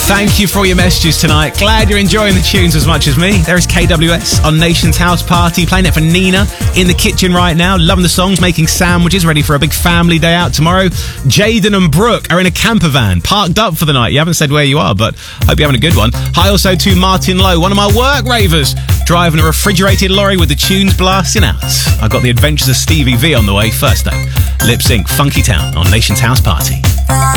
Thank you for all your messages tonight. Glad you're enjoying the tunes as much as me. There is KWS on Nation's House Party, playing it for Nina in the kitchen right now. Loving the songs, making sandwiches, ready for a big family day out tomorrow. Jaden and Brooke are in a camper van, parked up for the night. You haven't said where you are, but hope you're having a good one. Hi also to Martin Lowe, one of my work ravers, driving a refrigerated lorry with the tunes blasting out. I've got the Adventures of Stevie V on the way. First though, Lip Sync, Funky Town on Nation's House Party.